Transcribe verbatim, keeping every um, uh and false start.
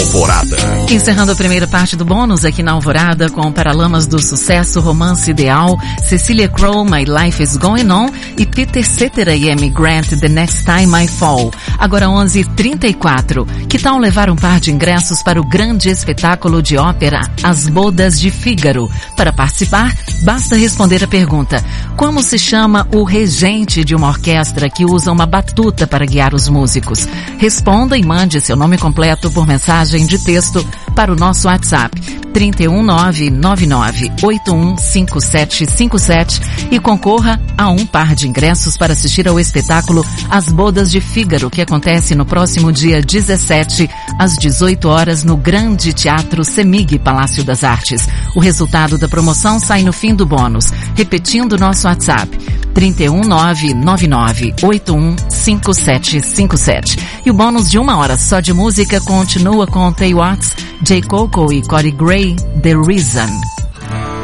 Alvorada. Encerrando a primeira parte do bônus aqui na Alvorada com Paralamas do Sucesso, Romance Ideal, Cecilia Crow, My Life is Going On e Peter Cetera e Amy Grant, The Next Time I Fall. Agora onze e trinta e quatro. Que tal levar um par de ingressos para o grande espetáculo de ópera As Bodas de Fígaro? Para participar, basta responder a pergunta: como se chama o regente de uma orquestra que usa uma batuta para guiar os músicos? Responda e mande seu nome completo por mensagem de texto para o nosso WhatsApp três um nove nove nove oito um cinco sete cinco sete e concorra a um par de ingressos para assistir ao espetáculo As Bodas de Fígaro, que acontece no próximo dia dezessete, às dezoito horas, no Grande Teatro Semig, Palácio das Artes. O resultado da promoção sai no fim do bônus. Repetindo nosso WhatsApp, três um nove nove nove oito um cinco sete cinco sete. E o bônus de uma hora só de música continua com Tay Watts, J. Coco e Corey Gray, The Reason.